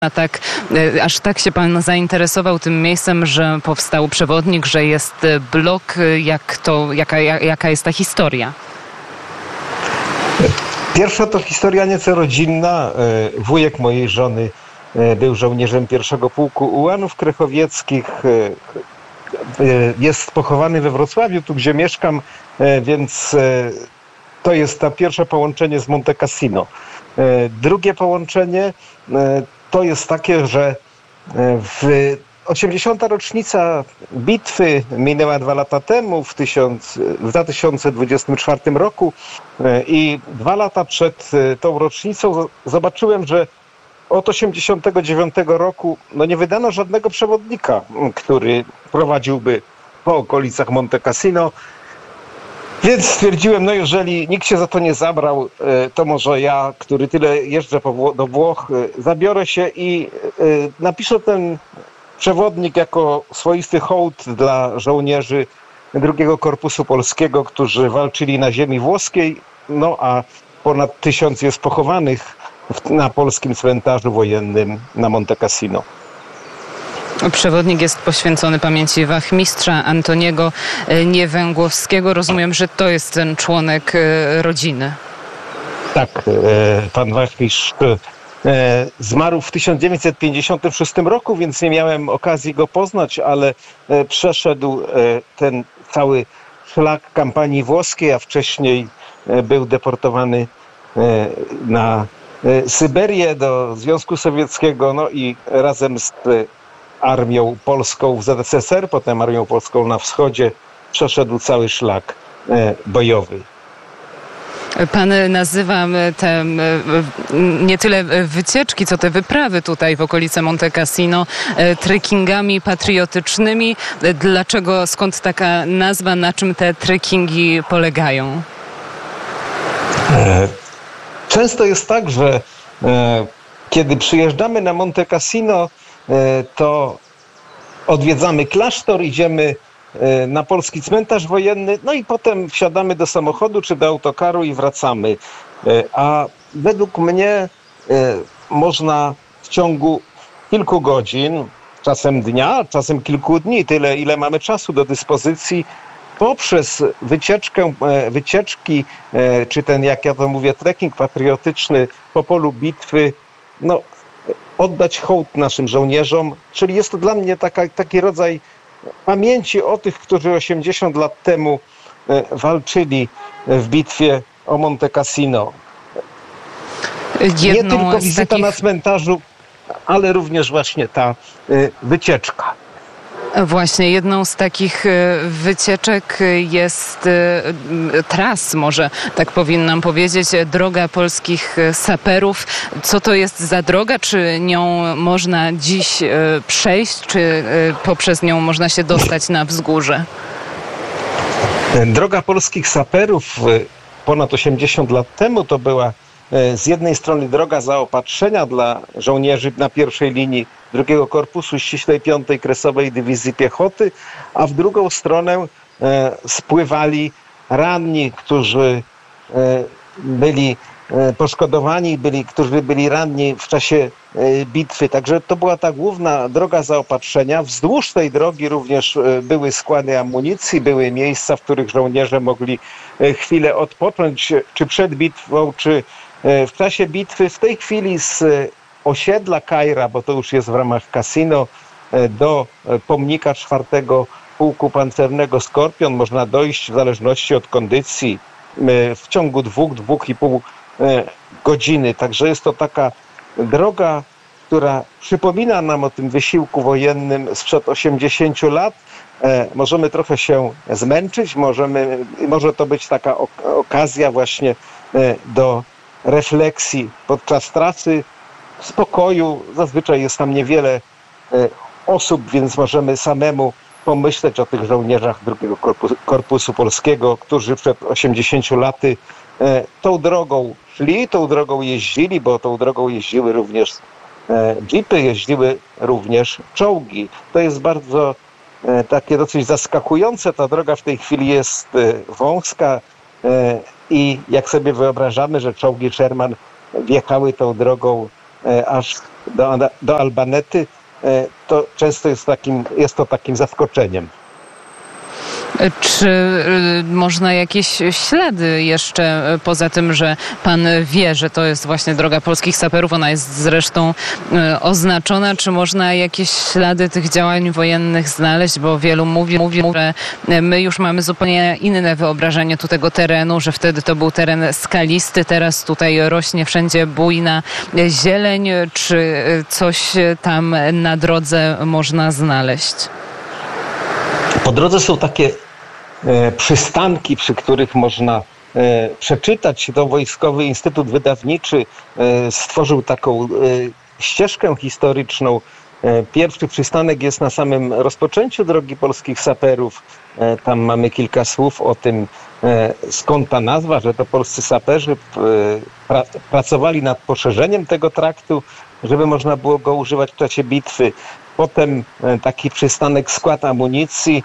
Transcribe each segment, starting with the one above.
aż tak się pan zainteresował tym miejscem, że powstał przewodnik, że jest blog? Jaka jest ta historia? Pierwsza to historia nieco rodzinna. Wujek mojej żony był żołnierzem pierwszego pułku ułanów krechowieckich. Jest pochowany we Wrocławiu, tu gdzie mieszkam, więc to jest to pierwsze połączenie z Monte Cassino. Drugie połączenie to jest takie, że 80. rocznica bitwy minęła 2 lata temu, w 2024 roku, i 2 lata przed tą rocznicą zobaczyłem, że od 89 roku nie wydano żadnego przewodnika, który prowadziłby po okolicach Monte Cassino. Więc stwierdziłem, jeżeli nikt się za to nie zabrał, to może ja, który tyle jeżdżę do Włoch, zabiorę się i napiszę ten przewodnik jako swoisty hołd dla żołnierzy II Korpusu Polskiego, którzy walczyli na ziemi włoskiej, a ponad 1000 jest pochowanych na polskim cmentarzu wojennym na Monte Cassino. Przewodnik jest poświęcony pamięci wachmistrza Antoniego Niewęgłowskiego. Rozumiem, że to jest ten członek rodziny. Tak, pan wachmistrz zmarł w 1956 roku, więc nie miałem okazji go poznać, ale przeszedł ten cały szlak kampanii włoskiej, a wcześniej był deportowany na Syberię do Związku Sowieckiego, i razem z armią polską w ZSRR, potem armią polską na wschodzie, przeszedł cały szlak bojowy. Pan nazywa te nie tyle wycieczki, co te wyprawy tutaj w okolice Monte Cassino trekkingami patriotycznymi. Dlaczego, skąd taka nazwa, na czym te trekkingi polegają? Często jest tak, że kiedy przyjeżdżamy na Monte Cassino, to odwiedzamy klasztor, idziemy na polski cmentarz wojenny, i potem wsiadamy do samochodu czy do autokaru i wracamy. A według mnie można w ciągu kilku godzin, czasem dnia, czasem kilku dni, tyle ile mamy czasu do dyspozycji, poprzez wycieczki, czy ten, jak ja to mówię, trekking patriotyczny po polu bitwy, oddać hołd naszym żołnierzom. Czyli jest to dla mnie taki rodzaj pamięci o tych, którzy 80 lat temu walczyli w bitwie o Monte Cassino. Nie tylko wizyta na cmentarzu, ale również właśnie ta wycieczka. Właśnie jedną z takich wycieczek jest tras, może tak powinnam powiedzieć, droga polskich saperów. Co to jest za droga? Czy nią można dziś przejść? Czy poprzez nią można się dostać na wzgórze? Droga polskich saperów ponad 80 lat temu to była z jednej strony droga zaopatrzenia dla żołnierzy na pierwszej linii II Korpusu Ściślej 5. Kresowej Dywizji Piechoty, a w drugą stronę spływali ranni, którzy byli poszkodowani, którzy byli ranni w czasie bitwy. Także to była ta główna droga zaopatrzenia. Wzdłuż tej drogi również były składy amunicji, były miejsca, w których żołnierze mogli chwilę odpocząć, czy przed bitwą, czy w czasie bitwy. W tej chwili z osiedla Kajra, bo to już jest w ramach Cassino, do pomnika 4. Pułku Pancernego Skorpion można dojść w zależności od kondycji w ciągu 2–2,5 godziny. Także jest to taka droga, która przypomina nam o tym wysiłku wojennym sprzed 80 lat. Możemy trochę się zmęczyć, może to być taka okazja właśnie do refleksji podczas pracy, spokoju. Zazwyczaj jest tam niewiele osób, więc możemy samemu pomyśleć o tych żołnierzach II Korpusu Polskiego, którzy przed 80 laty tą drogą szli, tą drogą jeździli, bo tą drogą jeździły również jeepy, jeździły również czołgi. To jest bardzo takie dosyć zaskakujące. Ta droga w tej chwili jest wąska i jak sobie wyobrażamy, że czołgi Sherman wjechały tą drogą aż do Albanety, to często jest to takim zaskoczeniem. Czy można jakieś ślady jeszcze, poza tym, że pan wie, że to jest właśnie droga polskich saperów, ona jest zresztą oznaczona, czy można jakieś ślady tych działań wojennych znaleźć, bo wielu mówi, że my już mamy zupełnie inne wyobrażenie tu tego terenu, że wtedy to był teren skalisty, teraz tutaj rośnie wszędzie bujna zieleń, czy coś tam na drodze można znaleźć? Po drodze są takie przystanki, przy których można przeczytać. To Wojskowy Instytut Wydawniczy stworzył taką ścieżkę historyczną. Pierwszy przystanek jest na samym rozpoczęciu drogi polskich saperów. Tam mamy kilka słów o tym, skąd ta nazwa, że to polscy saperzy pracowali nad poszerzeniem tego traktu, żeby można było go używać w czasie bitwy. Potem taki przystanek skład amunicji,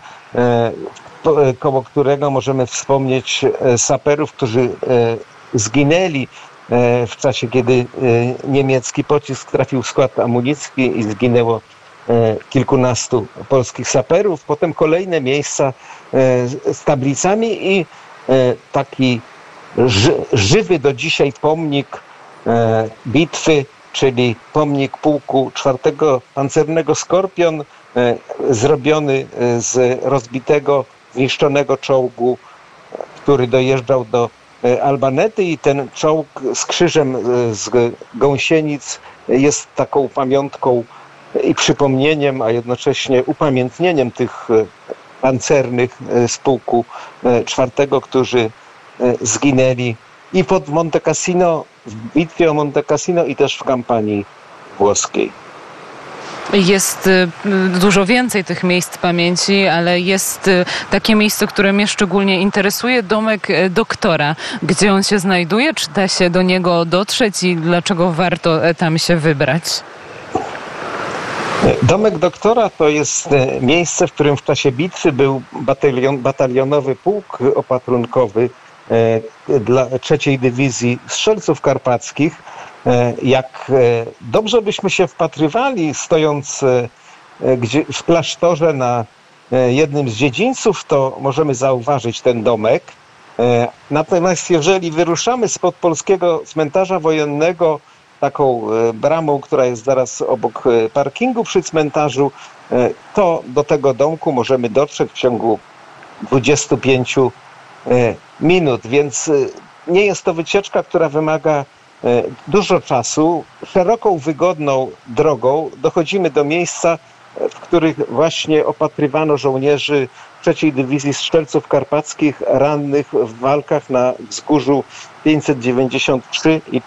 koło którego możemy wspomnieć saperów, którzy zginęli w czasie, kiedy niemiecki pocisk trafił w skład amunicji i zginęło kilkunastu polskich saperów. Potem kolejne miejsca z tablicami i taki żywy do dzisiaj pomnik bitwy, czyli pomnik pułku 4. Pancernego Skorpion, zrobiony z rozbitego, zniszczonego czołgu, który dojeżdżał do Albanety, i ten czołg z krzyżem z gąsienic jest taką pamiątką i przypomnieniem, a jednocześnie upamiętnieniem tych pancernych z pułku 4, którzy zginęli i pod Monte Cassino, w bitwie o Monte Cassino, i też w kampanii włoskiej. Jest dużo więcej tych miejsc pamięci, ale jest takie miejsce, które mnie szczególnie interesuje, domek doktora. Gdzie on się znajduje? Czy da się do niego dotrzeć i dlaczego warto tam się wybrać? Domek doktora to jest miejsce, w którym w czasie bitwy był batalionowy pułk opatrunkowy dla 3. Dywizji Strzelców Karpackich. Jak dobrze byśmy się wpatrywali, stojąc w klasztorze na jednym z dziedzińców, to możemy zauważyć ten domek. Natomiast jeżeli wyruszamy spod polskiego cmentarza wojennego taką bramą, która jest zaraz obok parkingu przy cmentarzu, to do tego domku możemy dotrzeć w ciągu 25 minut, więc nie jest to wycieczka, która wymaga dużo czasu. Szeroką, wygodną drogą dochodzimy do miejsca, w których właśnie opatrywano żołnierzy 3. Dywizji Strzelców Karpackich rannych w walkach na wzgórzu 593 i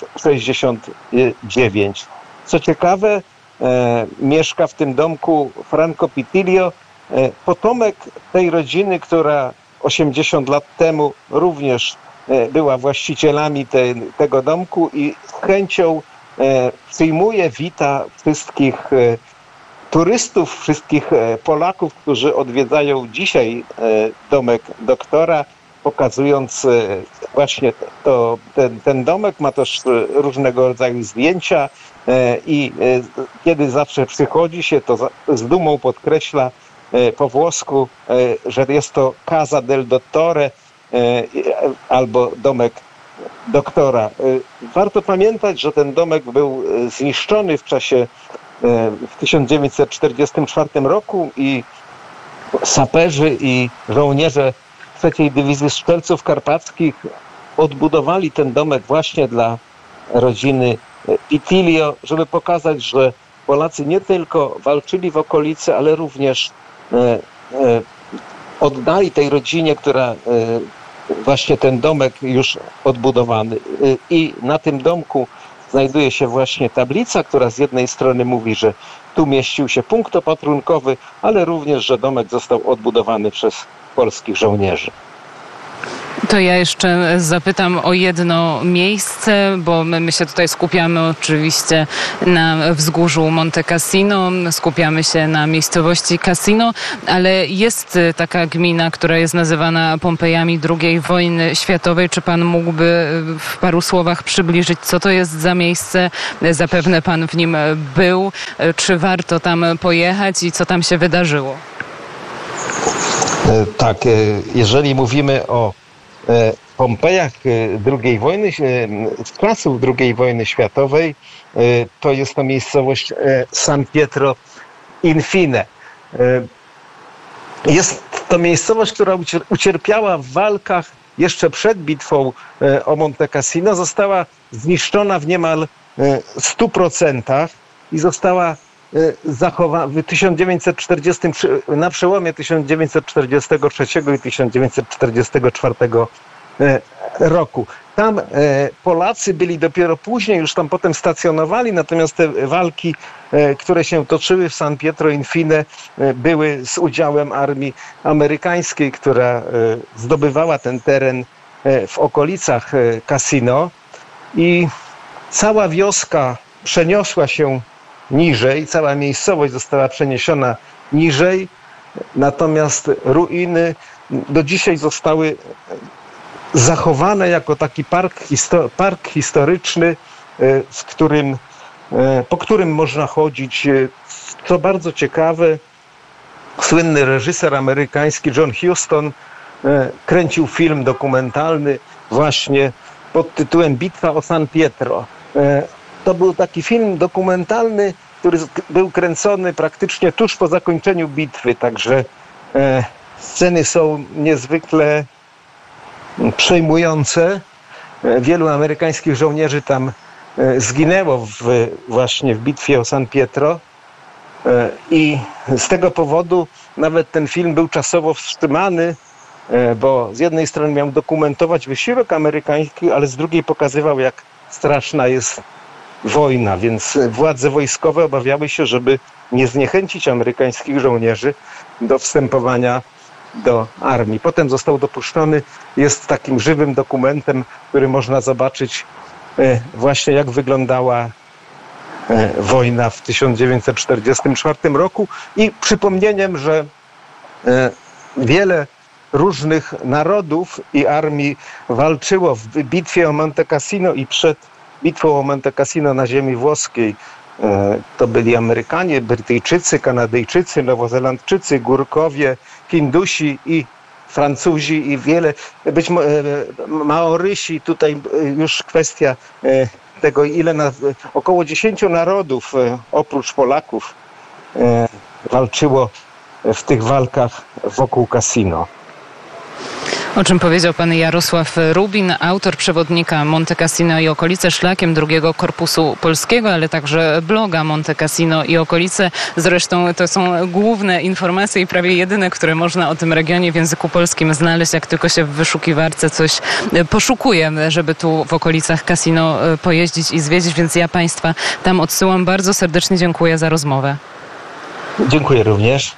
569. Co ciekawe, mieszka w tym domku Franco Pitilio, potomek tej rodziny, która 80 lat temu również była właścicielami tego domku i z chęcią przyjmuje, wita wszystkich turystów, wszystkich Polaków, którzy odwiedzają dzisiaj domek doktora, pokazując właśnie ten domek. Ma też różnego rodzaju zdjęcia i kiedy zawsze przychodzi się, to z dumą podkreśla po włosku, że jest to Casa del Dottore albo domek doktora. Warto pamiętać, że ten domek był zniszczony w 1944 roku i saperzy i żołnierze 3. Dywizji Strzelców Karpackich odbudowali ten domek właśnie dla rodziny Pitilio, żeby pokazać, że Polacy nie tylko walczyli w okolicy, ale również oddali tej rodzinie, która właśnie ten domek już odbudowany. I na tym domku znajduje się właśnie tablica, która z jednej strony mówi, że tu mieścił się punkt opatrunkowy, ale również, że domek został odbudowany przez polskich żołnierzy. To ja jeszcze zapytam o jedno miejsce, bo my się tutaj skupiamy oczywiście na wzgórzu Monte Cassino, skupiamy się na miejscowości Cassino, ale jest taka gmina, która jest nazywana Pompejami II wojny światowej. Czy pan mógłby w paru słowach przybliżyć, co to jest za miejsce? Zapewne pan w nim był. Czy warto tam pojechać i co tam się wydarzyło? Tak, jeżeli mówimy o Pompejach II wojny, z czasów II wojny światowej, to jest to miejscowość San Pietro Infine. Jest to miejscowość, która ucierpiała w walkach jeszcze przed bitwą o Monte Cassino, została zniszczona w niemal 100% i została zachowana w 1943, na przełomie 1943 i 1944 roku. Tam Polacy byli dopiero później, już tam potem stacjonowali, natomiast te walki, które się toczyły w San Pietro Infine, były z udziałem armii amerykańskiej, która zdobywała ten teren w okolicach Cassino i cała wioska przeniosła się niżej, cała miejscowość została przeniesiona niżej, natomiast ruiny do dzisiaj zostały zachowane jako taki park historyczny, po którym można chodzić. Co bardzo ciekawe, słynny reżyser amerykański John Huston kręcił film dokumentalny właśnie pod tytułem Bitwa o San Pietro. To był taki film dokumentalny, który był kręcony praktycznie tuż po zakończeniu bitwy, także sceny są niezwykle przejmujące. Wielu amerykańskich żołnierzy tam zginęło właśnie w bitwie o San Pietro i z tego powodu nawet ten film był czasowo wstrzymany, bo z jednej strony miał dokumentować wysiłek amerykański, ale z drugiej pokazywał, jak straszna jest wojna, więc władze wojskowe obawiały się, żeby nie zniechęcić amerykańskich żołnierzy do wstępowania do armii. Potem został dopuszczony, jest takim żywym dokumentem, który można zobaczyć właśnie, jak wyglądała wojna w 1944 roku i przypomnieniem, że wiele różnych narodów i armii walczyło w bitwie o Monte Cassino i przed bitwą o Monte Cassino na ziemi włoskiej. To byli Amerykanie, Brytyjczycy, Kanadyjczycy, Nowozelandczycy, Górkowie, Hindusi i Francuzi i wiele, Maorysi. Tutaj już kwestia tego, około 10 narodów oprócz Polaków walczyło w tych walkach wokół Cassino. O czym powiedział pan Jarosław Rubin, autor przewodnika Monte Cassino i okolice szlakiem drugiego korpusu polskiego, ale także bloga Monte Cassino i okolice. Zresztą to są główne informacje i prawie jedyne, które można o tym regionie w języku polskim znaleźć, jak tylko się w wyszukiwarce coś poszukuje, żeby tu w okolicach Cassino pojeździć i zwiedzić, więc ja państwa tam odsyłam. Bardzo serdecznie dziękuję za rozmowę. Dziękuję również.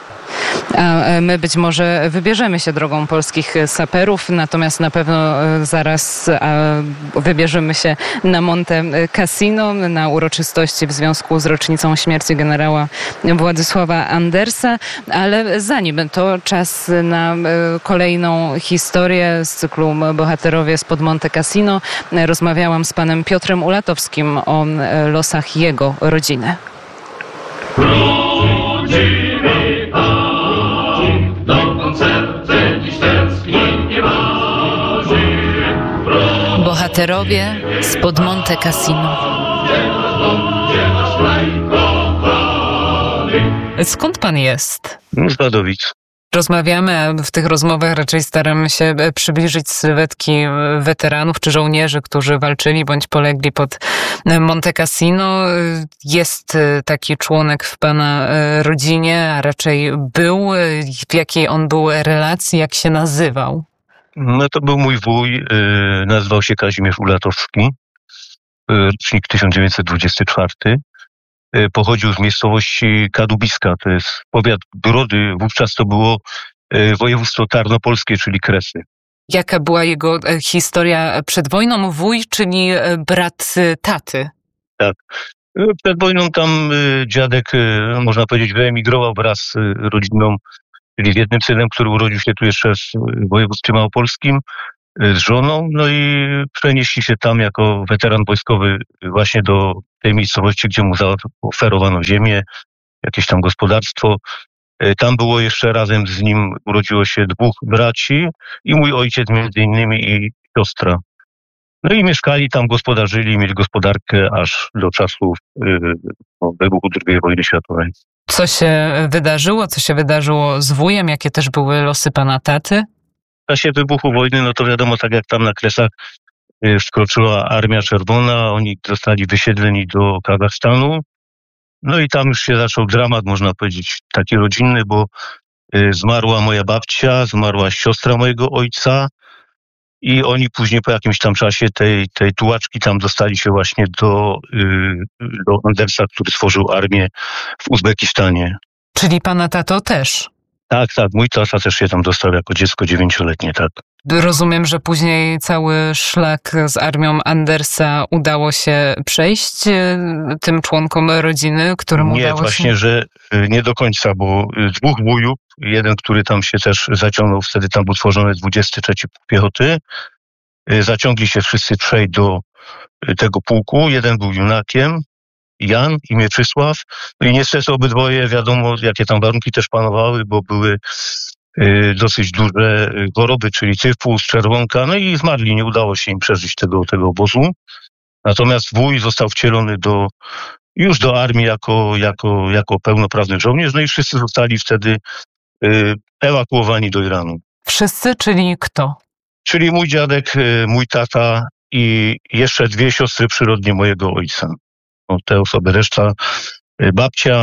A my być może wybierzemy się drogą polskich saperów, natomiast na pewno zaraz wybierzemy się na Monte Cassino, na uroczystości w związku z rocznicą śmierci generała Władysława Andersa, ale zanim to czas na kolejną historię z cyklu Bohaterowie spod Monte Cassino. Rozmawiałam z panem Piotrem Ulatowskim o losach jego rodziny. Bohaterowie spod Monte Cassino. Skąd pan jest? Z Wadowic. Rozmawiamy, a w tych rozmowach raczej staramy się przybliżyć sylwetki weteranów czy żołnierzy, którzy walczyli bądź polegli pod Monte Cassino. Jest taki członek w pana rodzinie, a raczej był. W jakiej on był relacji, jak się nazywał? No to był mój wuj, nazywał się Kazimierz Ulatowski, rocznik 1924. Pochodził z miejscowości Kadubiska, to jest powiat Brody, wówczas to było województwo tarnopolskie, czyli Kresy. Jaka była jego historia przed wojną? Wuj, czyli brat taty. Tak. Przed wojną tam dziadek, można powiedzieć, wyemigrował wraz z rodziną, czyli z jednym synem, który urodził się tu jeszcze w województwie małopolskim, z żoną, no i przenieśli się tam jako weteran wojskowy właśnie do tej miejscowości, gdzie mu zaoferowano ziemię, jakieś tam gospodarstwo. Tam było jeszcze razem z nim, urodziło się 2 braci i mój ojciec między innymi i siostra. No i mieszkali tam, gospodarzyli, mieli gospodarkę aż do czasów wybuchu II wojny światowej. Co się wydarzyło? Co się wydarzyło z wujem? Jakie też były losy pana taty? W czasie wybuchu wojny, no to wiadomo, tak jak tam na Kresach wkroczyła Armia Czerwona, oni zostali wysiedleni do Kazachstanu. No i tam już się zaczął dramat, można powiedzieć, taki rodzinny, bo zmarła moja babcia, zmarła siostra mojego ojca i oni później po jakimś tam czasie tej tułaczki tam dostali się właśnie do Andersa, który stworzył armię w Uzbekistanie. Czyli pana tato też? Tak, mój tata też się tam dostał jako dziecko 9-letnie, tak. Rozumiem, że później cały szlak z armią Andersa udało się przejść tym członkom rodziny, którym udało się... Nie, właśnie, że nie do końca, bo 2 wujów, jeden, który tam się też zaciągnął, wtedy tam był tworzony 23 Pułk Piechoty, zaciągli się wszyscy 3 do tego pułku, jeden był junakiem, Jan i Mieczysław, no i niestety obydwoje, wiadomo, jakie tam warunki też panowały, bo były dosyć duże choroby, czyli tyfus, czerwonka, no i zmarli, nie udało się im przeżyć tego obozu. Natomiast wuj został wcielony już do armii jako pełnoprawny żołnierz, no i wszyscy zostali wtedy ewakuowani do Iranu. Wszyscy, czyli kto? Czyli mój dziadek, mój tata i jeszcze 2 siostry przyrodnie mojego ojca. No, te osoby, reszta babcia,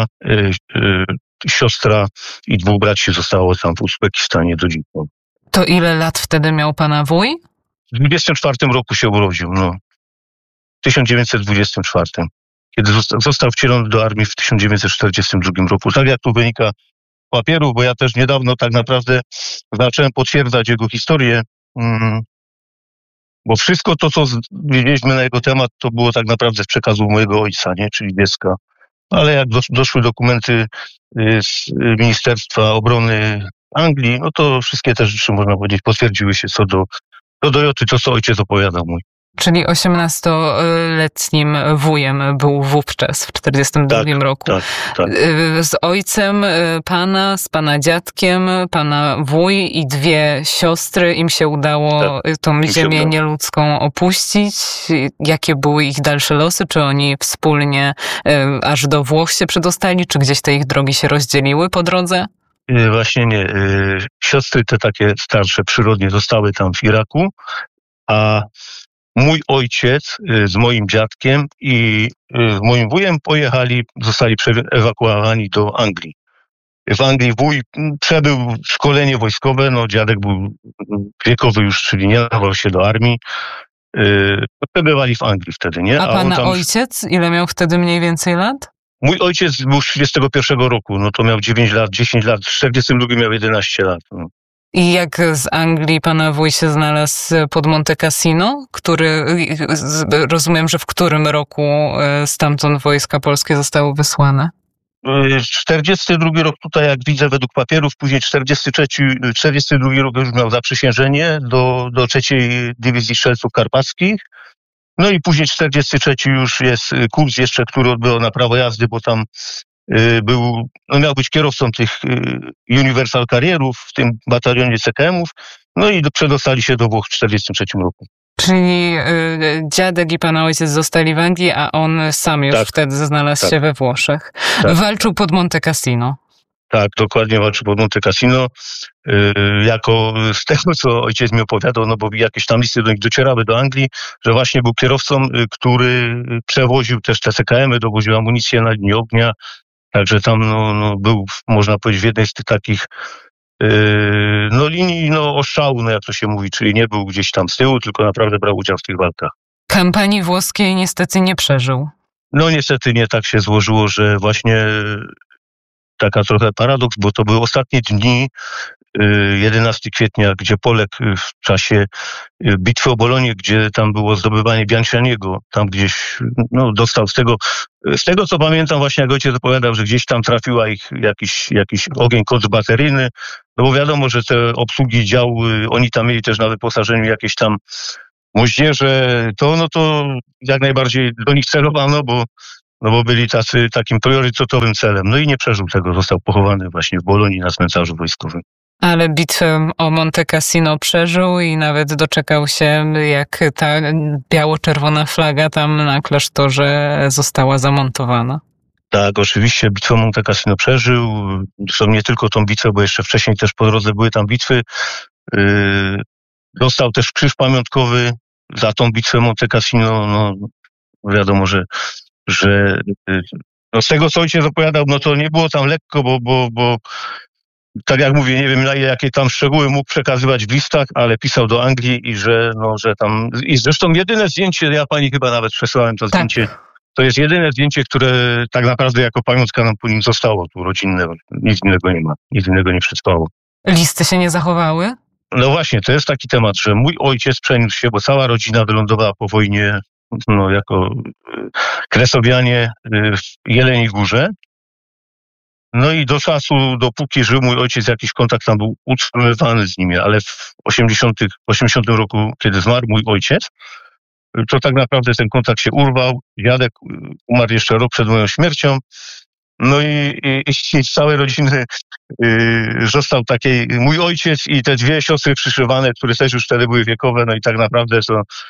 siostra i 2 braci zostało tam w Uzbekistanie do dziś. To ile lat wtedy miał pana wuj? W 24 roku się urodził, w 1924. Kiedy został wcielony do armii w 1942 roku. Tak jak tu wynika z papierów, bo ja też niedawno tak naprawdę zacząłem potwierdzać jego historię, bo wszystko to, co wiedzieliśmy na jego temat, to było tak naprawdę z przekazu mojego ojca, nie? Czyli dziecka. Ale jak doszły dokumenty z Ministerstwa Obrony Anglii, no to wszystkie te rzeczy, można powiedzieć, potwierdziły się co do Joty, to co ojciec opowiadał mój. Czyli 18-letnim wujem był wówczas, w 1942 roku. Tak. Z ojcem pana, z pana dziadkiem, pana wuj i 2 siostry, im się udało tą ziemię nieludzką opuścić. Jakie były ich dalsze losy? Czy oni wspólnie aż do Włoch się przedostali? Czy gdzieś te ich drogi się rozdzieliły po drodze? Właśnie nie. Siostry te takie starsze przyrodnie zostały tam w Iraku, a mój ojciec z moim dziadkiem i moim wujem zostali ewakuowani do Anglii. W Anglii wuj przebył szkolenie wojskowe, dziadek był wiekowy już, czyli nie nadawał się do armii. Przebywali w Anglii wtedy, nie? A pana ojciec? Ile miał wtedy mniej więcej lat? Mój ojciec był z 31 roku, to miał 9 lat, 10 lat, w 42 miał 11 lat. I jak z Anglii pana wuj się znalazł pod Monte Cassino, który, rozumiem, że w którym roku stamtąd wojska polskie zostały wysłane? 42 rok tutaj, jak widzę według papierów, później 42 rok już miał zaprzysiężenie do 3. Dywizji Strzelców Karpackich. No i później 43 już jest kurs jeszcze, który odbywał na prawo jazdy, bo tam miał być kierowcą tych Universal Carrierów w tym batalionie CKM-ów, no i przedostali się do Włoch w 43 roku. Czyli dziadek i pana ojciec zostali w Anglii, a on sam już wtedy znalazł się we Włoszech. Tak. Walczył pod Monte Cassino. Tak, dokładnie walczył pod Monte Cassino. Jako z tego, co ojciec mi opowiadał, bo jakieś tam listy do nich docierały do Anglii, że właśnie był kierowcą, który przewoził też te CKM-y, dowoził amunicję na linii ognia. Także tam był, można powiedzieć, w jednej z tych takich linii ostrzału, jak to się mówi, czyli nie był gdzieś tam z tyłu, tylko naprawdę brał udział w tych walkach. Kampanii włoskiej niestety nie przeżył. Niestety nie, tak się złożyło, że właśnie taka trochę paradoks, bo to były ostatnie dni 11 kwietnia, gdzie Polek w czasie bitwy o Bolonię, gdzie tam było zdobywanie Biancianiego, tam gdzieś dostał z tego co pamiętam, właśnie jak ojciec opowiadał, że gdzieś tam trafiła ich jakiś ogień kontrbateryjny, no bo wiadomo, że te obsługi dział, oni tam mieli też na wyposażeniu jakieś tam moździerze, to jak najbardziej do nich celowano, bo byli takim priorytetowym celem. No i nie przeżył tego, został pochowany właśnie w Bolonii na cmentarzu wojskowym. Ale bitwę o Monte Cassino przeżył i nawet doczekał się, jak ta biało-czerwona flaga tam na klasztorze została zamontowana. Tak, oczywiście bitwę o Monte Cassino przeżył. Zresztą nie tylko tą bitwę, bo jeszcze wcześniej też po drodze były tam bitwy. Dostał też krzyż pamiątkowy za tą bitwę Monte Cassino. No, wiadomo, że z tego co ojciec opowiadał, no to nie było tam lekko, bo tak jak mówię, nie wiem na ile jakie tam szczegóły mógł przekazywać w listach, ale pisał do Anglii i że tam... I zresztą jedyne zdjęcie, ja pani chyba nawet przesłałem to zdjęcie, to jest jedyne zdjęcie, które tak naprawdę jako pamiątka nam po nim zostało tu rodzinne. Nic innego nie ma, nic innego nie przetrwało. Listy się nie zachowały? No właśnie, to jest taki temat, że mój ojciec przeniósł się, bo cała rodzina wylądowała po wojnie jako kresowianie w Jeleniej Górze. No i do czasu, dopóki żył mój ojciec, jakiś kontakt tam był utrzymywany z nimi, ale w 80 roku, kiedy zmarł mój ojciec, to tak naprawdę ten kontakt się urwał. Dziadek umarł jeszcze rok przed moją śmiercią. No i z całej rodziny został mój ojciec i te dwie siostry przyszywane, które też już wtedy były wiekowe, no i tak naprawdę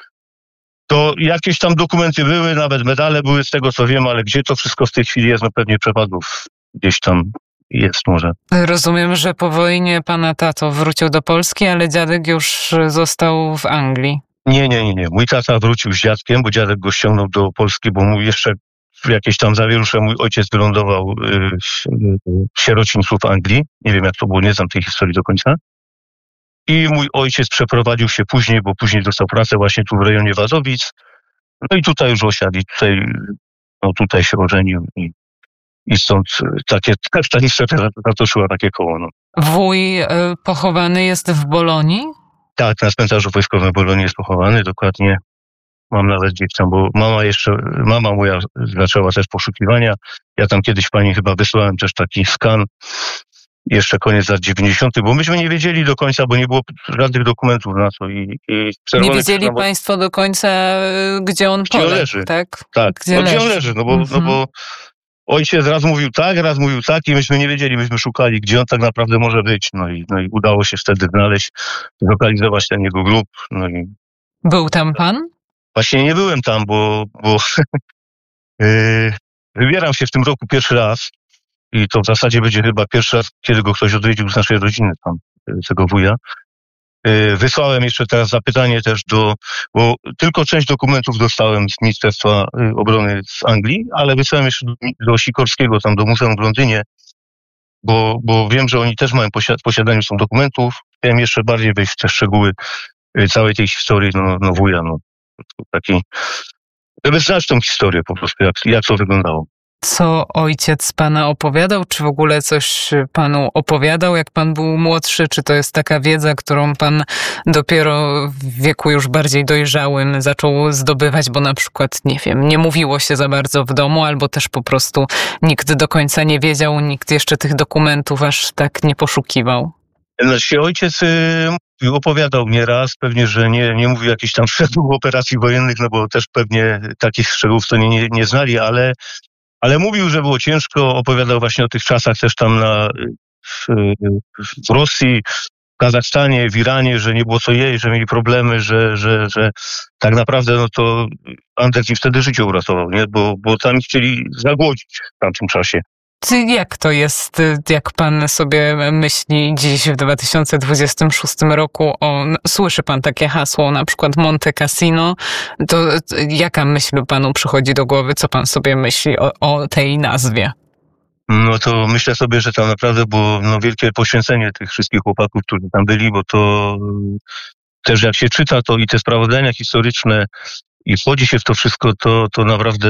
to jakieś tam dokumenty były, nawet medale były z tego co wiem, ale gdzie to wszystko w tej chwili jest, no pewnie przepadło. Gdzieś tam jest może. Rozumiem, że po wojnie pana tato wrócił do Polski, ale dziadek już został w Anglii. Nie. Mój tata wrócił z dziadkiem, bo dziadek go ściągnął do Polski, bo mu jeszcze jakieś tam zawierusze mój ojciec wylądował w sierocińcu w Anglii. Nie wiem jak to było, nie znam tej historii do końca. I mój ojciec przeprowadził się później, bo później dostał pracę właśnie tu w rejonie Wazowic. No i tutaj już osiadł, tutaj się ożenił i stąd ta historia zatoczyła takie koło. No. Wuj pochowany jest w Bolonii? Tak, na cmentarzu wojskowym w Bolonii jest pochowany, dokładnie. Mam nawet gdzieś tam, bo mama moja zaczęła też poszukiwania. Ja tam kiedyś pani chyba wysłałem też taki skan, jeszcze koniec lat 90., bo myśmy nie wiedzieli do końca, bo nie było żadnych dokumentów na to. Nie wiedzieli państwo do końca, gdzie on leży, tak? Tak, gdzie on leży, no bo ojciec raz mówił tak i myśmy nie wiedzieli, myśmy szukali, gdzie on tak naprawdę może być. No i udało się wtedy znaleźć, zlokalizować ten jego grób. No i... Był tam pan? Właśnie nie byłem tam, bo wybieram się w tym roku pierwszy raz i to w zasadzie będzie chyba pierwszy raz, kiedy go ktoś odwiedził z naszej rodziny tam, tego wuja. Wysłałem jeszcze teraz zapytanie też bo tylko część dokumentów dostałem z Ministerstwa Obrony z Anglii, ale wysłałem jeszcze do Sikorskiego, tam do Muzeum w Londynie, bo wiem, że oni też mają w posiadaniu są dokumentów. Chciałem jeszcze bardziej wejść w te szczegóły całej tej historii wuja, taki, żeby znać tą historię po prostu, jak to wyglądało. Co ojciec pana opowiadał? Czy w ogóle coś panu opowiadał, jak pan był młodszy? Czy to jest taka wiedza, którą pan dopiero w wieku już bardziej dojrzałym zaczął zdobywać, bo na przykład, nie wiem, nie mówiło się za bardzo w domu, albo też po prostu nikt do końca nie wiedział, nikt jeszcze tych dokumentów aż tak nie poszukiwał? Znaczy ojciec opowiadał nieraz, pewnie, że nie mówił jakichś tam szczegółów operacji wojennych, no bo też pewnie takich szczegółów to nie znali, ale mówił, że było ciężko, opowiadał właśnie o tych czasach też tam w Rosji, w Kazachstanie, w Iranie, że nie było co jeść, że mieli problemy, że tak naprawdę to Anderk im wtedy życie uratował, nie? Bo tam chcieli zagłodzić w tamtym czasie. Jak to jest, jak pan sobie myśli dziś w 2026 roku, słyszy pan takie hasło, na przykład Monte Cassino, to jaka myśl panu przychodzi do głowy, co pan sobie myśli o tej nazwie? No to myślę sobie, że tam naprawdę było wielkie poświęcenie tych wszystkich chłopaków, którzy tam byli, bo to też jak się czyta to i te sprawozdania historyczne i wchodzi się w to wszystko, to naprawdę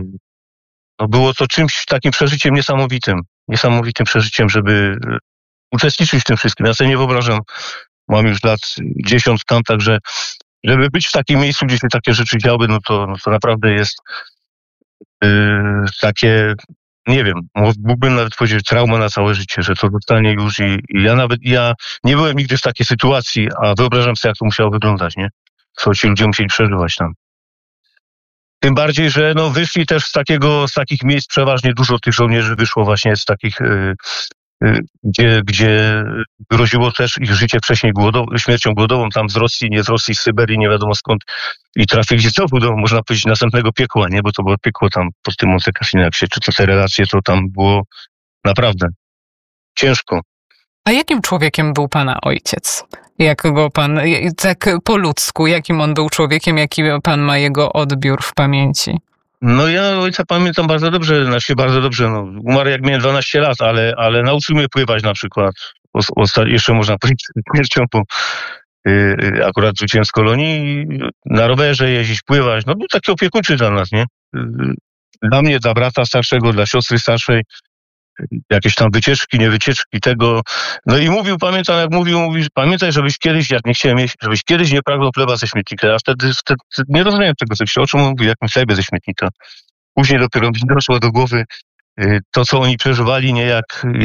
było to czymś takim przeżyciem niesamowitym przeżyciem, żeby uczestniczyć w tym wszystkim. Ja sobie nie wyobrażam, mam już lat 10 tam, także żeby być w takim miejscu, gdzie się takie rzeczy działy, no to naprawdę jest takie, nie wiem, mógłbym nawet powiedzieć trauma na całe życie, że to zostanie już i ja nie byłem nigdy w takiej sytuacji, a wyobrażam sobie, jak to musiało wyglądać, nie? Co ci ludzie musieli przeżywać tam. Tym bardziej, że wyszli też z takich miejsc, przeważnie dużo tych żołnierzy wyszło właśnie z takich, gdzie groziło też ich życie wcześniej śmiercią głodową, tam z Rosji, nie z Rosji, z Syberii, nie wiadomo skąd, i trafili znowu do, można powiedzieć, następnego piekła, nie? Bo to było piekło tam pod tym Monte Cassino, jak się czyta te relacje, to tam było naprawdę ciężko. A jakim człowiekiem był pana ojciec? Jak go pan, tak po ludzku, jakim on był człowiekiem, jaki pan ma jego odbiór w pamięci? No ja ojca pamiętam bardzo dobrze, umarł jak miałem 12 lat, ale nauczył mnie pływać na przykład. Jeszcze można powiedzieć śmiercią, bo akurat wróciłem z kolonii, na rowerze jeździć, pływać, był taki opiekuńczy dla nas, nie? Dla mnie, dla brata starszego, dla siostry starszej, jakieś tam wycieczki, nie wycieczki, tego. No i pamiętam jak mówił, pamiętaj, żebyś kiedyś, jak nie chciałem jeść, żebyś kiedyś nie pragnął chleba ze śmietnika. A wtedy nie rozumiałem tego, o czym on mówi, jakim chlebie ze śmietnika. Później dopiero mi doszło do głowy to, co oni przeżywali, nie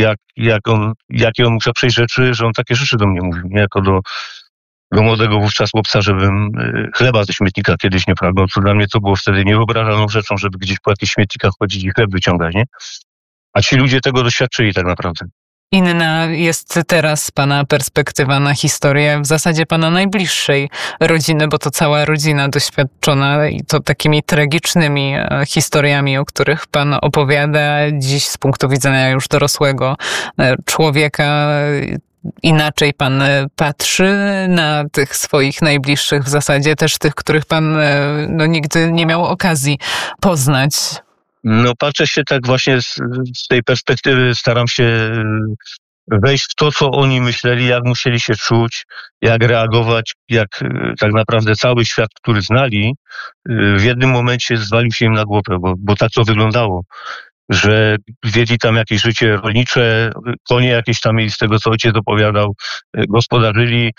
jakie on musiał przejść rzeczy, że on takie rzeczy do mnie mówił, nie jako do młodego wówczas chłopca, żebym chleba ze śmietnika kiedyś nie pragnął. Co dla mnie to było wtedy niewyobrażalną rzeczą, żeby gdzieś po jakichś śmietnikach chodzić i chleb wyciągać, nie? A ci ludzie tego doświadczyli tak naprawdę. Inna jest teraz pana perspektywa na historię w zasadzie pana najbliższej rodziny, bo to cała rodzina doświadczona i to takimi tragicznymi historiami, o których pan opowiada dziś z punktu widzenia już dorosłego człowieka. Inaczej pan patrzy na tych swoich najbliższych, w zasadzie też tych, których pan nigdy nie miał okazji poznać. Patrzę się tak właśnie z tej perspektywy, staram się wejść w to, co oni myśleli, jak musieli się czuć, jak reagować, jak tak naprawdę cały świat, który znali, w jednym momencie zwalił się im na głowę, bo tak to wyglądało, że wiedli tam jakieś życie rolnicze, konie jakieś tam mieli z tego, co ojciec opowiadał, gospodarzyli,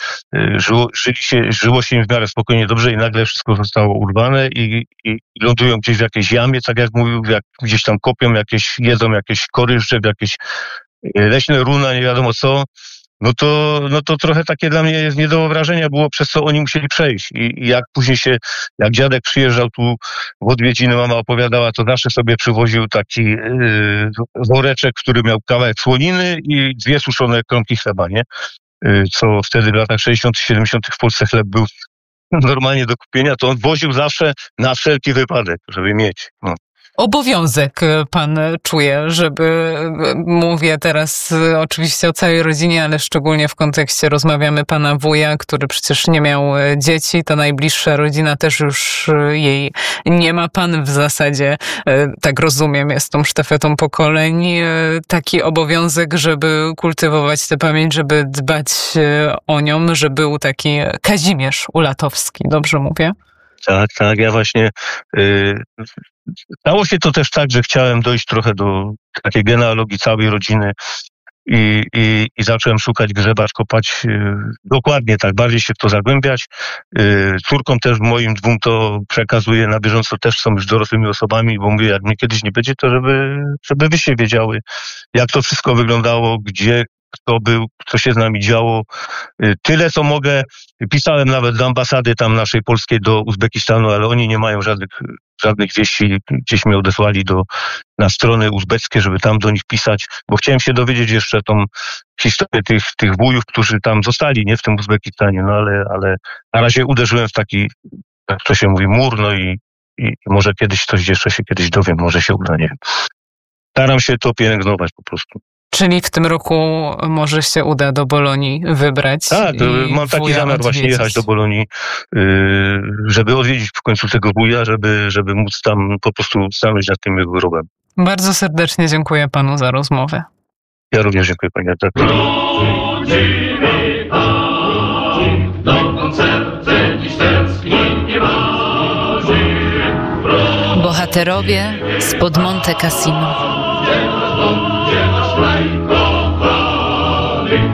żyło się im w miarę spokojnie, dobrze i nagle wszystko zostało urwane i lądują gdzieś w jakiejś jamie, tak jak mówił, gdzieś tam kopią, jedzą jakieś kory drzew, jakieś leśne runa, nie wiadomo co. No to trochę takie dla mnie jest nie do wyobrażenia było, przez co oni musieli przejść. I jak później jak dziadek przyjeżdżał tu w odwiedziny, mama opowiadała, to zawsze sobie przywoził taki woreczek, który miał kawałek słoniny i 2 suszone kromki chleba, nie? Co wtedy w latach 60., 70. w Polsce chleb był normalnie do kupienia, to on woził zawsze na wszelki wypadek, żeby mieć. Obowiązek pan czuje, żeby, mówię teraz oczywiście o całej rodzinie, ale szczególnie w kontekście rozmawiamy pana wuja, który przecież nie miał dzieci, ta najbliższa rodzina też już jej nie ma. Pan w zasadzie, tak rozumiem, jest tą sztafetą pokoleń, taki obowiązek, żeby kultywować tę pamięć, żeby dbać o nią, że był taki Kazimierz Ulatowski, dobrze mówię? Tak, ja właśnie... Stało się to też tak, że chciałem dojść trochę do takiej genealogii całej rodziny i zacząłem szukać, grzebać, kopać dokładnie tak, bardziej się w to zagłębiać. Córkom też moim 2 to przekazuję na bieżąco, też są już dorosłymi osobami, bo mówię, jak mnie kiedyś nie będzie, to żeby wy się wiedziały, jak to wszystko wyglądało, gdzie kto był, co się z nami działo. Tyle, co mogę. Pisałem nawet do ambasady tam naszej polskiej do Uzbekistanu, ale oni nie mają żadnych wieści. Gdzieś mnie odesłali na strony uzbeckie, żeby tam do nich pisać, bo chciałem się dowiedzieć jeszcze tą historię tych wujów, którzy tam zostali, nie w tym Uzbekistanie, ale na razie uderzyłem w taki, jak to się mówi, mur, i może kiedyś coś jeszcze się kiedyś dowiem, może się uda, nie wiem. Staram się to pielęgnować po prostu. Czyli w tym roku może się uda do Bolonii wybrać. Tak, mam taki zamiar właśnie jechać do Bolonii, żeby odwiedzić w końcu tego wuja, żeby móc tam po prostu stanąć nad tym jego grobem. Bardzo serdecznie dziękuję panu za rozmowę. Ja również dziękuję, panie redaktor. Bohaterowie spod Monte Cassino. Gdzie nasz kraj kochany?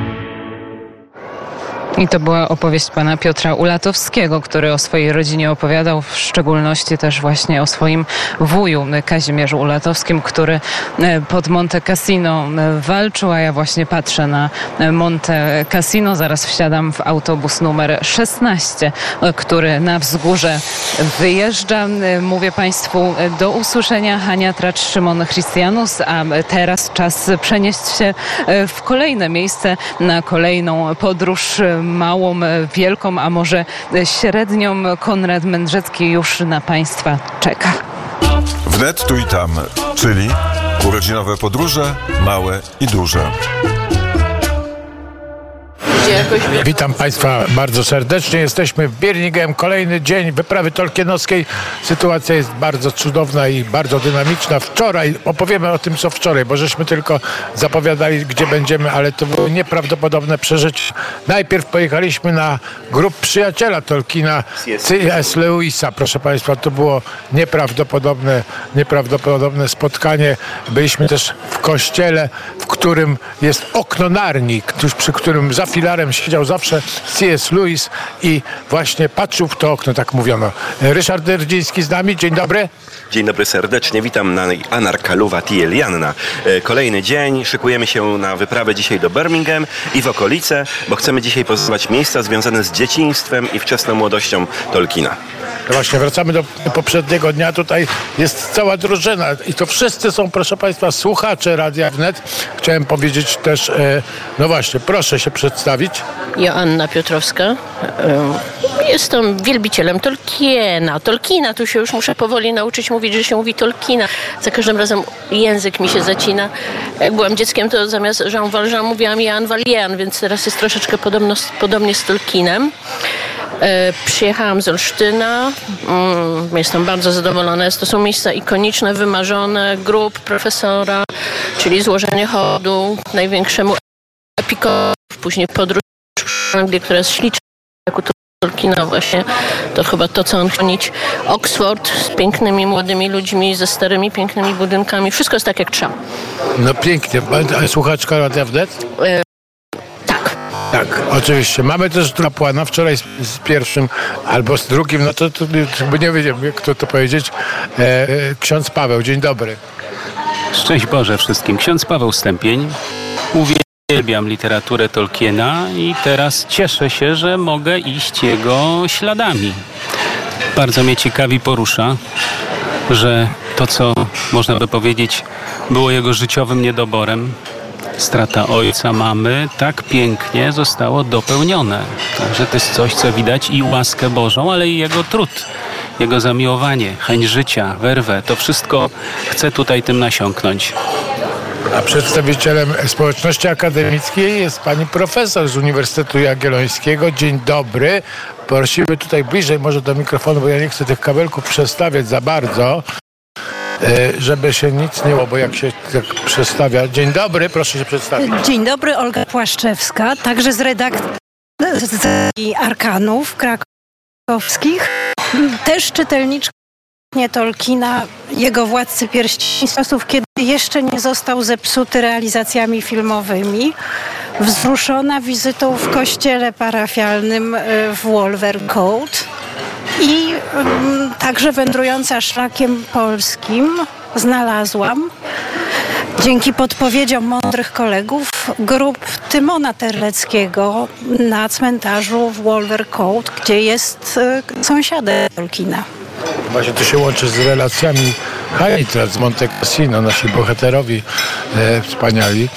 I to była opowieść pana Piotra Ulatowskiego, który o swojej rodzinie opowiadał, w szczególności też właśnie o swoim wuju Kazimierzu Ulatowskim, który pod Monte Cassino walczył, a ja właśnie patrzę na Monte Cassino. Zaraz wsiadam w autobus numer 16, który na wzgórze wyjeżdża. Mówię państwu do usłyszenia. Hania Tracz, Szymon Christianus, a teraz czas przenieść się w kolejne miejsce, na kolejną podróż, małą, wielką, a może średnią. Konrad Mędrzecki już na państwa czeka. Wnet tu i tam, czyli urodzinowe podróże, małe i duże. Witam Państwa bardzo serdecznie. Jesteśmy w Birmingham. Kolejny dzień wyprawy tolkienowskiej. Sytuacja jest bardzo cudowna i bardzo dynamiczna. Wczoraj opowiemy o tym, co wczoraj, bo żeśmy tylko zapowiadali, gdzie będziemy, ale to było nieprawdopodobne przeżycie. Najpierw pojechaliśmy na grup przyjaciela Tolkiena, C.S. Lewisa. Proszę Państwa, to było nieprawdopodobne spotkanie. Byliśmy też w kościele, w którym jest okno Narni, przy którym za filarem siedział zawsze C.S. Lewis i właśnie patrzył w to okno, tak mówiono. Ryszard Rydziński z nami, dzień dobry. Dzień dobry serdecznie, witam na Anarkaluwa Tielianna. Kolejny dzień, szykujemy się na wyprawę dzisiaj do Birmingham i w okolice, bo chcemy dzisiaj poznawać miejsca związane z dzieciństwem i wczesną młodością Tolkiena. No właśnie, wracamy do poprzedniego dnia. Tutaj jest cała drużyna i to wszyscy są, proszę Państwa, słuchacze Radia Wnet. Chciałem powiedzieć też, no właśnie, proszę się przedstawić. Joanna Piotrowska. Jestem wielbicielem Tolkiena. Tolkiena, tu się już muszę powoli nauczyć mówić, że się mówi Tolkiena. Za każdym razem język mi się zacina. Jak byłam dzieckiem, to zamiast Jean Valjean mówiłam Jan Valjean, więc teraz jest troszeczkę podobnie z Tolkienem. Przyjechałam z Olsztyna. Jestem bardzo zadowolona. To są miejsca ikoniczne, wymarzone grup profesora, czyli złożenie hołdu największemu epikowi, później podróż w Anglii, która jest śliczna, jak u Tolkiena właśnie. To chyba to, co on chronić. Oxford z pięknymi, młodymi ludźmi, ze starymi, pięknymi budynkami. Wszystko jest tak, jak trzeba. No pięknie. Słuchaczka Radia Wnet? Tak, oczywiście. Mamy też kapłana, wczoraj z pierwszym albo z drugim, no to nie wiem, jak to powiedzieć, ksiądz Paweł. Dzień dobry. Szczęść Boże wszystkim. Ksiądz Paweł Stępień. Uwielbiam literaturę Tolkiena i teraz cieszę się, że mogę iść jego śladami. Bardzo mnie ciekawi, porusza, że to, co można by powiedzieć, było jego życiowym niedoborem, strata ojca, mamy, tak pięknie zostało dopełnione. Także to jest coś, co widać i łaskę Bożą, ale i jego trud, jego zamiłowanie, chęć życia, werwę. To wszystko chcę tutaj tym nasiąknąć. A przedstawicielem społeczności akademickiej jest pani profesor z Uniwersytetu Jagiellońskiego. Dzień dobry. Prosimy tutaj bliżej może do mikrofonu, bo ja nie chcę tych kabelków przestawiać za bardzo, żeby się nic nie było, bo jak się tak przestawia. Dzień dobry, proszę się przedstawić. Dzień dobry, Olga Płaszczewska, także z redakcji Arkanów krakowskich, też czytelniczka Tolkiena, jego Władcy Pierścieni, z czasów, kiedy jeszcze nie został zepsuty realizacjami filmowymi, wzruszona wizytą w kościele parafialnym w Wolvercote i także wędrująca szlakiem polskim znalazłam, dzięki podpowiedziom mądrych kolegów, grób Tymona Terleckiego na cmentarzu w Wolvercote, gdzie jest sąsiadem Tolkiena. Właśnie to się łączy z relacjami Haitra z Monte Cassino, nasi bohaterowie wspaniali.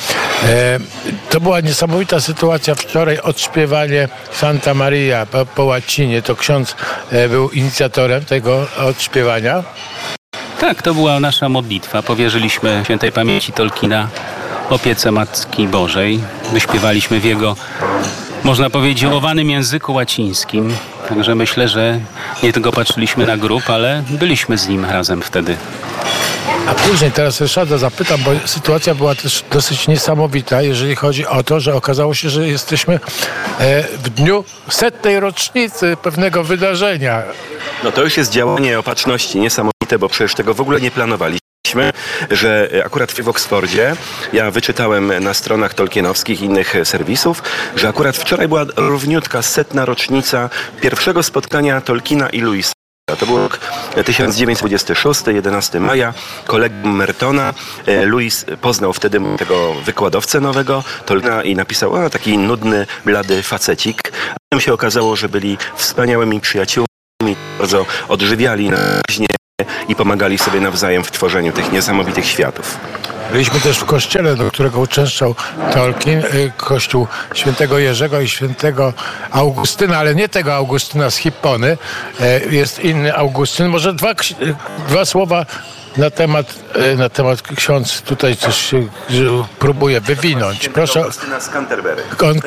To była niesamowita sytuacja wczoraj, odśpiewanie Santa Maria po łacinie. To ksiądz był inicjatorem tego odśpiewania. Tak, to była nasza modlitwa. Powierzyliśmy świętej pamięci Tolkiena opiece Matki Bożej. Wyśpiewaliśmy w jego, można powiedzieć, ołowanym języku łacińskim. Także myślę, że nie tylko patrzyliśmy na grób, ale byliśmy z nim razem wtedy. A później teraz Ryszarda zapytam, bo sytuacja była też dosyć niesamowita, jeżeli chodzi o to, że okazało się, że jesteśmy w dniu 100. rocznicy pewnego wydarzenia. No to już jest działanie opatrzności niesamowite, bo przecież tego w ogóle nie planowaliśmy. że akurat w Oksfordzie, ja wyczytałem na stronach tolkienowskich i innych serwisów, że akurat wczoraj była równiutka 100. rocznica pierwszego spotkania Tolkiena i Lewisa. To był rok 1926, 11 maja, kolegium Mertona. Lewis poznał wtedy tego wykładowcę nowego Tolkiena i napisał taki nudny, blady facecik. A potem się okazało, że byli wspaniałymi przyjaciółmi, bardzo odżywiali na razie i pomagali sobie nawzajem w tworzeniu tych niesamowitych światów. Byliśmy też w kościele, do którego uczęszczał Tolkien, kościół świętego Jerzego i świętego Augustyna, ale nie tego Augustyna z Hippony. Jest inny Augustyn. Może dwa słowa na temat ksiądz tutaj coś się próbuje wywinąć. Proszę. Augustyna z Canterbury.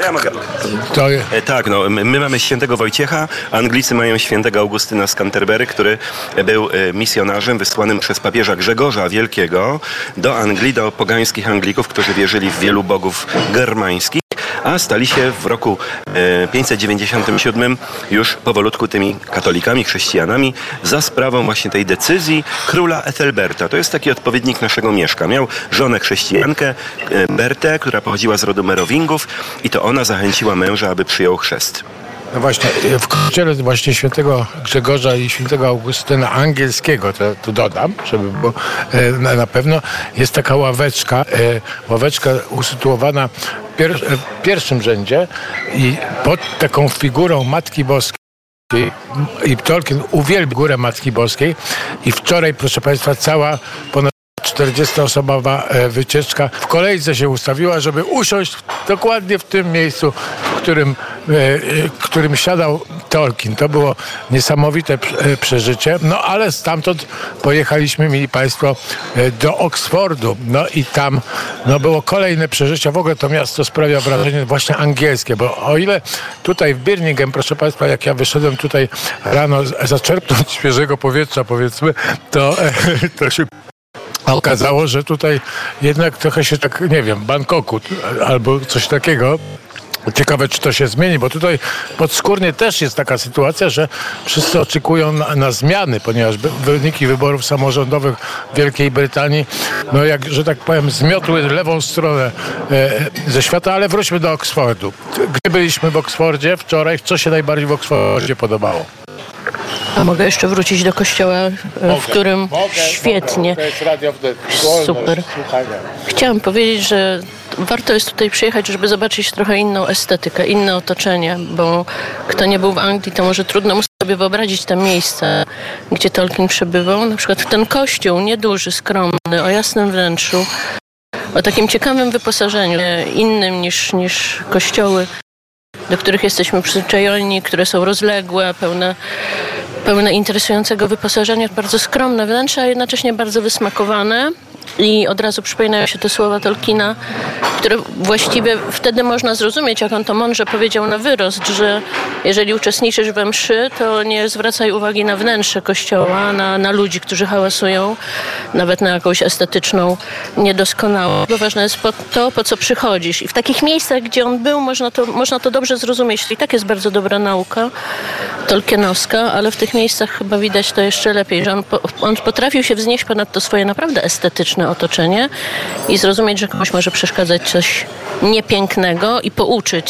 Tak, my mamy świętego Wojciecha, Anglicy mają świętego Augustyna z Canterbury, który był misjonarzem wysłanym przez papieża Grzegorza Wielkiego do Anglii, do pogańskich Anglików, którzy wierzyli w wielu bogów germańskich, a stali się w roku 597 już powolutku tymi katolikami, chrześcijanami za sprawą właśnie tej decyzji króla Ethelberta. To jest taki odpowiednik naszego Mieszka. Miał żonę chrześcijankę Bertę, która pochodziła z rodu Merowingów i to ona zachęciła męża, aby przyjął chrzest. No właśnie, w kościele właśnie świętego Grzegorza i świętego Augustyna Angielskiego, to tu dodam, żeby było na pewno, jest taka ławeczka usytuowana w pierwszym rzędzie i pod taką figurą Matki Boskiej. I Tolkien uwielbił górę Matki Boskiej i wczoraj, proszę Państwa, cała ponad 40-osobowa wycieczka w kolejce się ustawiła, żeby usiąść dokładnie w tym miejscu, w którym siadał Tolkien. To było niesamowite przeżycie. No ale stamtąd pojechaliśmy, mili Państwo, do Oksfordu. No i tam było kolejne przeżycie. W ogóle to miasto sprawia wrażenie właśnie angielskie, bo o ile tutaj w Birmingham, proszę Państwa, jak ja wyszedłem tutaj rano zaczerpnąć świeżego powietrza, powiedzmy, to się okazało, że tutaj jednak trochę się tak, nie wiem, Bangkoku albo coś takiego. Ciekawe, czy to się zmieni, bo tutaj podskórnie też jest taka sytuacja, że wszyscy oczekują na zmiany, ponieważ wyniki wyborów samorządowych w Wielkiej Brytanii, że tak powiem, zmiotły lewą stronę ze świata, ale wróćmy do Oksfordu. Gdzie byliśmy w Oksfordzie wczoraj? Co się najbardziej w Oksfordzie podobało? A mogę jeszcze wrócić do kościoła, w którym świetnie. To jest Radio Wnet. Super. Chciałam powiedzieć, że warto jest tutaj przyjechać, żeby zobaczyć trochę inną estetykę, inne otoczenie, bo kto nie był w Anglii, to może trudno mu sobie wyobrazić te miejsce, gdzie Tolkien przebywał. Na przykład ten kościół, nieduży, skromny, o jasnym wnętrzu, o takim ciekawym wyposażeniu, innym niż kościoły, do których jesteśmy przyzwyczajeni, które są rozległe, pełne interesującego wyposażenia, bardzo skromne wnętrze, a jednocześnie bardzo wysmakowane. I od razu przypominają się te słowa Tolkiena, które właściwie wtedy można zrozumieć, jak on to mądrze powiedział na wyrost, że jeżeli uczestniczysz we mszy, to nie zwracaj uwagi na wnętrze kościoła, na ludzi, którzy hałasują, nawet na jakąś estetyczną niedoskonałość. Bo ważne jest po co przychodzisz. I w takich miejscach, gdzie on był, można to dobrze zrozumieć. To i tak jest bardzo dobra nauka tolkienowska, ale w tych miejscach chyba widać to jeszcze lepiej, że on potrafił się wznieść ponad to swoje naprawdę estetyczne otoczenie i zrozumieć, że komuś może przeszkadzać coś niepięknego i pouczyć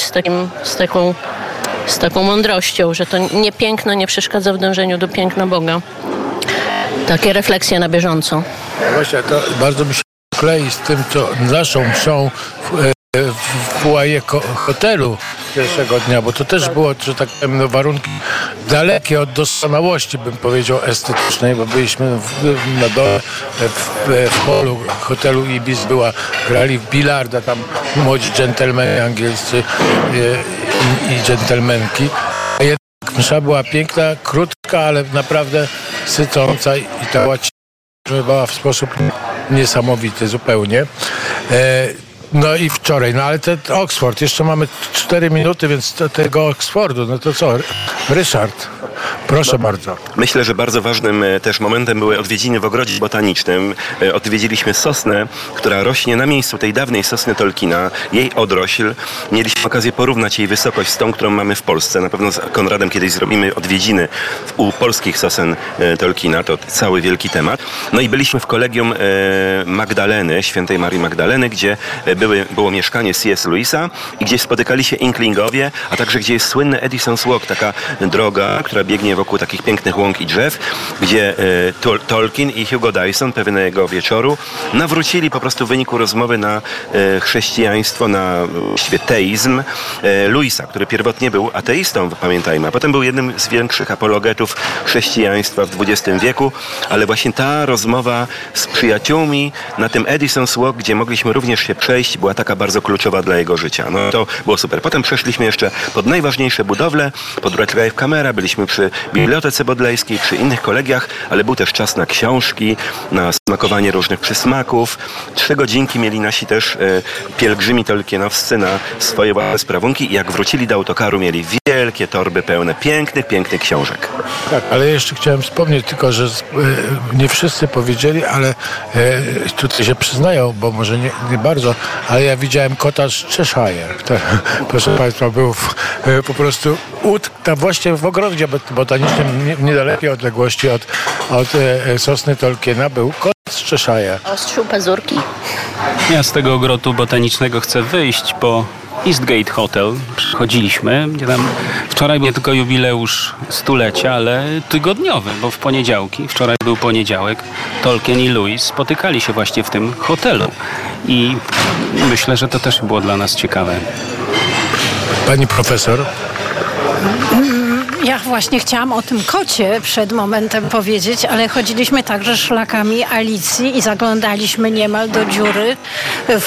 z taką mądrością, że to niepiękno nie przeszkadza w dążeniu do piękna Boga. Takie refleksje na bieżąco. Właśnie, to bardzo mi się klei z tym, co naszą mszą w foyer hotelu pierwszego dnia, bo to też było, że tak powiem, warunki dalekie od doskonałości, bym powiedział, estetycznej, bo byliśmy na dole w holu hotelu Ibis grali w bilarda, tam młodzi dżentelmeni angielscy i dżentelmenki. A jednak msza była piękna, krótka, ale naprawdę sycąca i ta łacina brzmiewała w sposób niesamowity zupełnie. No i wczoraj, ale ten Oxford, jeszcze mamy 4 minuty, więc tego Oxfordu, no to co, Ryszard, Proszę bardzo. Myślę, że bardzo ważnym też momentem były odwiedziny w ogrodzie botanicznym. Odwiedziliśmy sosnę, która rośnie na miejscu tej dawnej sosny Tolkiena, jej odrośl. Mieliśmy okazję porównać jej wysokość z tą, którą mamy w Polsce. Na pewno z Konradem kiedyś zrobimy odwiedziny u polskich sosen Tolkiena, to cały wielki temat. No i byliśmy w kolegium Magdaleny, świętej Marii Magdaleny, gdzie było mieszkanie C.S. Lewisa i gdzie spotykali się Inklingowie, a także gdzie jest słynny Edison's Walk, taka droga, która biegnie wokół takich pięknych łąk i drzew, gdzie Tolkien i Hugo Dyson pewnego wieczoru nawrócili po prostu w wyniku rozmowy na chrześcijaństwo, na teizm Lewisa, który pierwotnie był ateistą, pamiętajmy, a potem był jednym z większych apologetów chrześcijaństwa w XX wieku, ale właśnie ta rozmowa z przyjaciółmi na tym Edison's Walk, gdzie mogliśmy również się przejść, była taka bardzo kluczowa dla jego życia. No to było super. Potem przeszliśmy jeszcze pod najważniejsze budowle, pod Radcliffe Camera, byliśmy przy Bibliotece Bodlejskiej, przy innych kolegiach, ale był też czas na książki, na smakowanie różnych przysmaków. 3 godzinki mieli nasi też pielgrzymi tolkienowscy na swoje własne sprawunki i jak wrócili do autokaru, mieli wielkie torby pełne pięknych książek. Tak, ale jeszcze chciałem wspomnieć tylko, że nie wszyscy powiedzieli, ale tutaj się przyznają, bo może nie bardzo, ale ja widziałem kota z Cheshire. Proszę Państwa, był po prostu tam właśnie w ogrodzie botanicznym w niedalekiej odległości od sosny Tolkiena był kot z Cheshire. Ostrzył pazurki. Ja z tego ogrodu botanicznego chcę wyjść, bo Eastgate Hotel przychodziliśmy, gdzie tam wczoraj był nie tylko jubileusz 100-lecia, ale tygodniowy, bo w poniedziałki, wczoraj był poniedziałek, Tolkien i Lewis spotykali się właśnie w tym hotelu i myślę, że to też było dla nas ciekawe. Pani profesor? Ja właśnie chciałam o tym kocie przed momentem powiedzieć, ale chodziliśmy także szlakami Alicji i zaglądaliśmy niemal do dziury, w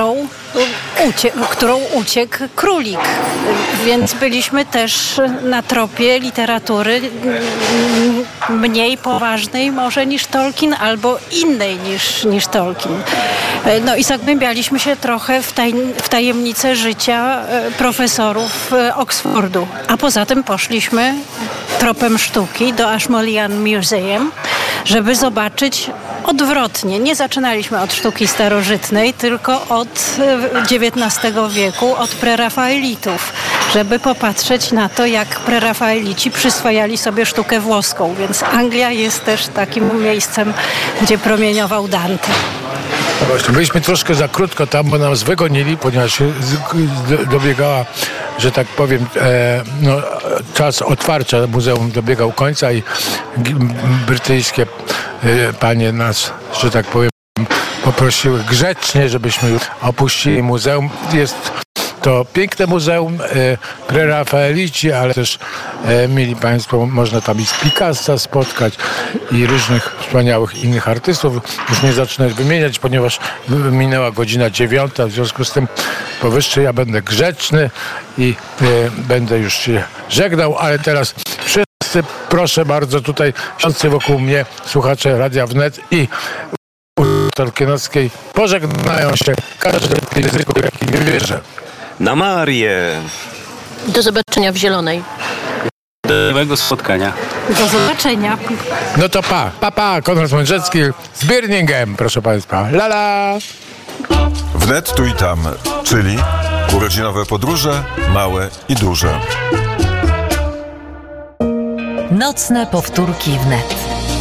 którą uciekł królik. Więc byliśmy też na tropie literatury mniej poważnej może niż Tolkien, albo innej niż Tolkien. No i zagłębialiśmy się trochę w tajemnice życia profesorów Oxfordu. A poza tym poszliśmy tropem sztuki do Ashmolean Museum, żeby zobaczyć odwrotnie. Nie zaczynaliśmy od sztuki starożytnej, tylko od XIX wieku, od prerafaelitów, żeby popatrzeć na to, jak prerafaelici przyswajali sobie sztukę włoską. Więc Anglia jest też takim miejscem, gdzie promieniował Dante. Właśnie, byliśmy troszkę za krótko tam, bo nas wygonili, ponieważ dobiegała, że tak powiem, czas otwarcia muzeum dobiegał końca i brytyjskie panie nas, że tak powiem, poprosiły grzecznie, żebyśmy już opuścili muzeum. Jest to piękne muzeum, prerafaelici, ale też, mili Państwo, można tam i z Picassa spotkać i różnych wspaniałych innych artystów. Już nie zacznę wymieniać, ponieważ minęła godzina 9, w związku z tym powyższy ja będę grzeczny i będę już się żegnał, ale teraz wszyscy, proszę bardzo, tutaj siądźcie wokół mnie, słuchacze Radia Wnet i Tolkienowskiej pożegnają się każdy w języku, jaki nie wierzę. Na Marię! Do zobaczenia w Zielonej. Do nowego spotkania. Do zobaczenia. No to pa, Konrad Mądrzecki z Birmingham, proszę Państwa. Lala! Wnet tu i tam, czyli urodzinowe podróże, małe i duże. Nocne powtórki wnet.